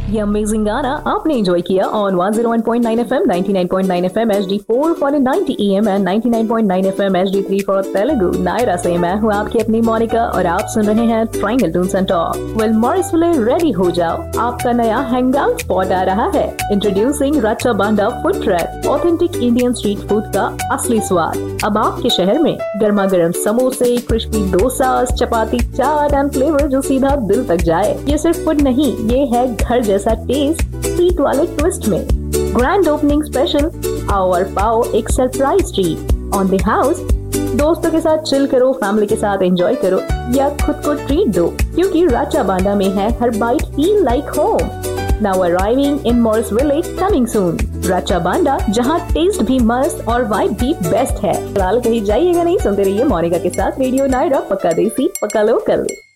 ये अमेजिंग गाना आपने एंजॉय किया on 101.9 FM, 99.9 FM HD4 for 90 AM and 99.9 FM HD3 for Telugu. Naira से मैं हूँ आपकी अपनी मोनिका और आप सुन रहे हैं triangle Toons and talk. Well Morrisville ready हो जाओ, आपका नया हैंगआउट स्पॉट आ रहा है। इंट्रोड्यूसिंग रचा बांडा food track, authentic Indian street food का असली स्वाद अब आपके शहर में। गर्मा गर्म समोसे, crispy dosa, chapati, chaat and flavour जो सीधा दिल तक जाए। ये सिर्फ फूड नहीं, ये है घर जैसा टेस्ट स्ट्रीट वाले ट्विस्ट में। ग्रैंड ओपनिंग स्पेशल, आओ और पाओ एक surprise treat on the house. दोस्तों के साथ चिल करो, फैमिली के साथ एंजॉय करो या खुद को ट्रीट दो, क्योंकि राचा बांडा में है हर bite feel like home. Now arriving इन मॉरिसविले, कमिंग सून। राचा बांडा, जहां टेस्ट भी मस्त और वाइब भी बेस्ट है। फिलहाल कहीं जाइएगा नहीं, सुनते रहिए मोनिका के साथ रेडियो नायरा, पक्का देसी पक्का लोकल।